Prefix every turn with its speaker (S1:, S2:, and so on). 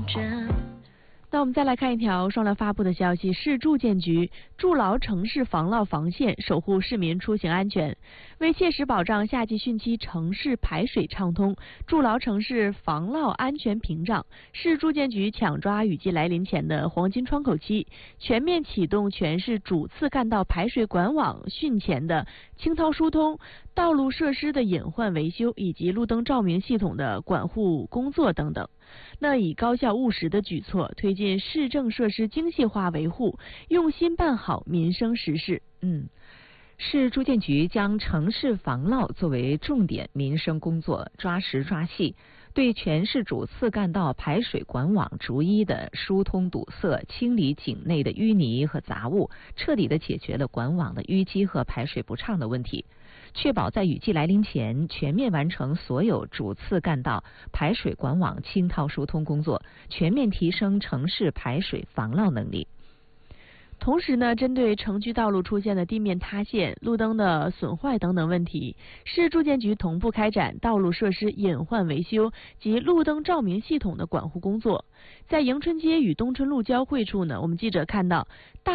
S1: 着。
S2: 那我们再来看一条双料发布的消息，市住建局筑牢城市防涝防线，守护市民出行安全。为切实保障夏季汛期城市排水畅通，筑牢城市防涝安全屏障，市住建局抢抓雨季来临前的黄金窗口期，全面启动全市主次干道排水管网汛前的清掏疏通、道路设施的隐患维修以及路灯照明系统的管护工作等等。那以高效务实的举措推进市政设施精细化维护，用心办好民生实事。
S3: 市住建局将城市防涝作为重点民生工作，抓实抓细，对全市主次干道排水管网逐一的疏通堵塞，清理井内的淤泥和杂物，彻底的解决了管网的淤积和排水不畅的问题，确保在雨季来临前全面完成所有主次干道排水管网清掏疏通工作，全面提升城市排水防涝能力。
S2: 同时呢，针对城区道路出现的地面塌陷、路灯的损坏等等问题，市住建局同步开展道路设施隐患维修及路灯照明系统的管护工作。在迎春街与东春路交汇处呢，我们记者看到大